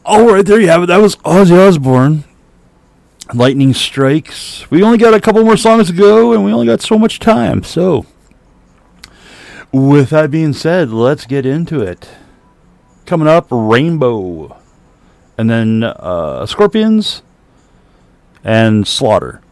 Oh, right there you have it. That was Ozzy Osbourne. Lightning Strikes. We only got a couple more songs to go, and we only got so much time. So, with that being said, let's get into it. Coming up, Rainbow. And then Scorpions and Slaughter.